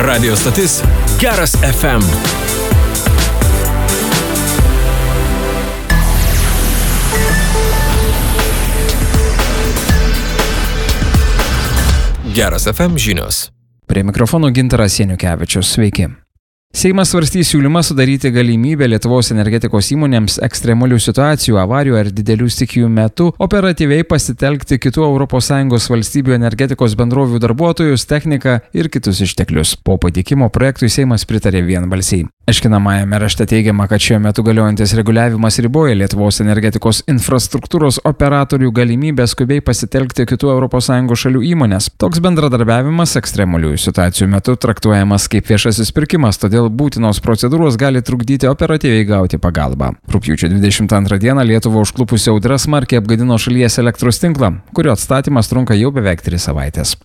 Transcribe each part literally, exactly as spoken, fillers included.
Radio stotis Geras F M. Geras F M žinios. Prie mikrofono Gintaras Janiukevičius. Sveiki. Seimas svarstys siūlymą sudaryti galimybę Lietuvos energetikos įmonėms ekstremalių situacijų, avarijų ar didelių stichijų metu operatyviai pasitelkti kitų Europos Sąjungos valstybių energetikos bendrovių darbuotojus, techniką ir kitus išteklius. Po pateikimo projektui Seimas pritarė vienbalsiai. Aiškinamajame rašte teigiama, kad šiuo metu galiojantis reguliavimas riboja Lietuvos energetikos infrastruktūros operatorių galimybę skubiai pasitelkti kitų Europos Sąjungos šalių įmonės. Toks bendradarbiavimas ekstremaliųjų situacijų metu traktuojamas kaip viešasis pirkimas, todėl būtinos procedūros gali trukdyti operatyviai gauti pagalbą. Rugpjūčio dvidešimt antrą dieną Lietuvą užklupusi audra smarkiai apgadino šalies elektros tinklą, kurio atstatymas trunka jau beveik tris savaitės.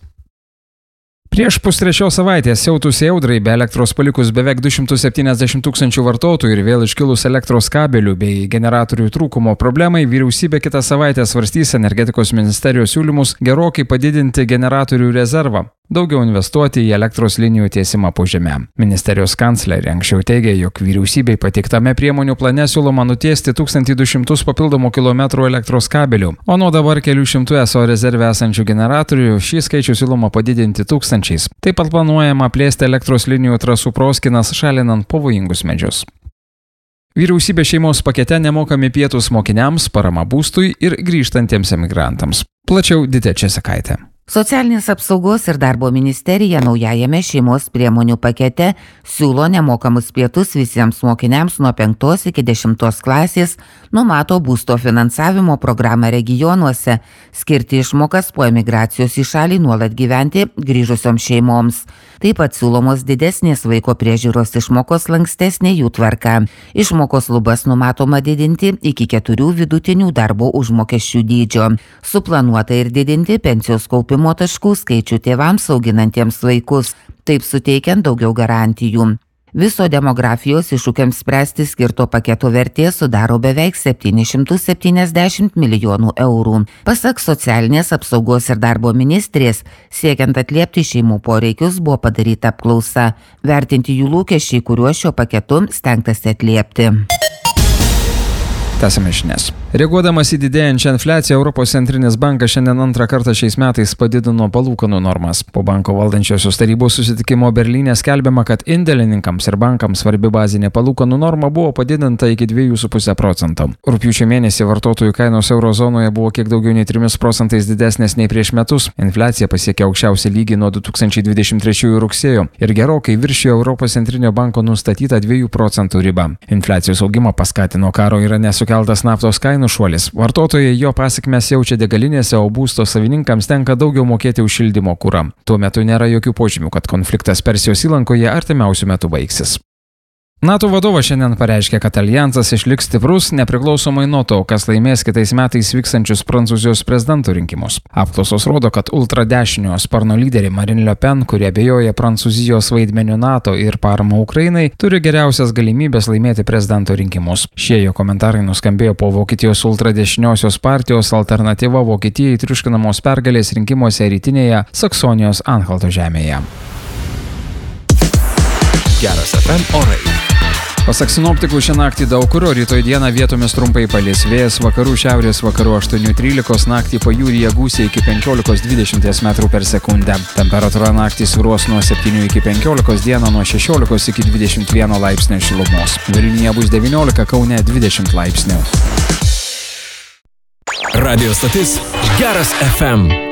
Prieš pustrečios savaitės siautusiai audrai be elektros palikus beveik du šimtus septyniasdešimt tūkstančių vartotojų ir vėl iškilus elektros kabelių bei generatorių trūkumo problemai, vyriausybė kitą savaitę svarstys energetikos ministerijos siūlymus gerokai padidinti generatorių rezervą, daugiau investuoti į elektros linijų tiesimą po žeme. Ministerijos kanclerė anksčiau teigė, jog vyriausybei pateiktame priemonių plane siūloma nutiesti tūkstantį du šimtus papildomų kilometrų elektros kabelių, o nuo dabar kelių šimtų eso rezerve esančių generatorių šį skaičių siūloma padidinti tūkstančiais. Taip pat planuojama plėsti elektros linijų trasų proskinas, šalinant pavojingus medžius. Vyriausybė šeimos pakete nemokami pietūs mokiniams, parama būstui ir grįžtantiems emigrantams. Plačiau Ditė Česakaitė. Socialinės apsaugos ir darbo ministerija naujajame šeimos priemonių pakete siūlo nemokamus pietus visiems mokiniams nuo penktos iki dešimtos klasės, numato būsto finansavimo programą regionuose, skirti išmokas po emigracijos į šalį nuolat gyventi grįžusioms šeimoms. Taip pat siūlomos didesnės vaiko priežiūros išmokos, lankstesnė jų tvarka. Išmokos lubas numatoma didinti iki keturių vidutinių darbo užmokesčių dydžio. Suplanuota ir didinti pensijos kaupimo taškų skaičių tėvams auginantiems vaikus, taip suteikiant daugiau garantijų. Viso demografijos iššūkiams spręsti skirto paketo vertė sudaro beveik septynis šimtus septyniasdešimt milijonų eurų. Pasak socialinės apsaugos ir darbo ministrės, siekiant atliepti šeimų poreikius, buvo padaryta apklausa, vertinti jų lūkesčiai, kuriuos šio paketu stengtasi atliepti. Tęsiame žinias. Reaguodamas į didėjančią infliaciją, Europos centrinis bankas šiandien antrą kartą šiais metais padidino palūkanų normas. Po banko valdančiosios tarybos susitikimo Berlyne skelbiama, kad indėlininkams ir bankams svarbi bazinė palūkanų norma buvo padidinta iki dviejų su puse procento. Rugpjūčio mėnesį vartotojų kainos eurozonoje buvo kiek daugiau nei trimis procentais didesnės nei prieš metus. Infliacija pasiekė aukščiausią lygį nuo du tūkstančiai dvidešimt trečiųjų rugsėjo ir gerokai viršijo Europos centrinio banko nustatytą dviejų procentų ribą. Infliacijos augimą paskatino karo Irane sukeltas naftos kainų šuolis. Vartotojai jo pasekmes jaučia degalinėse, o būsto savininkams tenka daugiau mokėti už šildymo kurą. Tuo metu nėra jokių požymių, kad konfliktas Persijos įlankoje artimiausiu metu baigsis. NATO vadovas šiandien pareiškė, kad aljansas išliks stiprus nepriklausomai nuo to, kas laimės kitais metais vykstančius Prancūzijos prezidento rinkimus. Apklausos rodo, kad ultradešinio sparno lyderė Marine Le Pen, kurie abejoja Prancūzijos vaidmeniu NATO ir parama Ukrainai, turi geriausias galimybės laimėti prezidento rinkimus. Šie jo komentarai nuskambėjo po Vokietijos ultradešiniosios partijos Alternatyva Vokietijai triuškinamos pergalės rinkimuose rytinėje Saksonijos Anhalto žemėje. Geras F M orai. Pasak sinoptikų, šią naktį daug kur, o rytoj dieną vietomis trumpai palis vėjas vakarų šiaurės vakarų aštuonių trylikos, naktį pajūryje gūsiai iki penkiolikos dvidešimt metrų per sekundę. Temperatūra naktį svyruos nuo septynių iki penkiolikos, dieną nuo šešiolikos iki dvidešimt vieno laipsnio šilumos. Vilniuje bus devyniolika, Kaune dvidešimt laipsnių. Radio stotis Geras F M.